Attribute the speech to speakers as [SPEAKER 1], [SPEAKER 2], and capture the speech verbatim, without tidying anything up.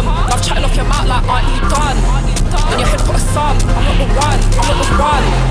[SPEAKER 1] calm. Love chatting off your mouth like aren't you done? In your head put a sum, I'm not the one, I'm not the one.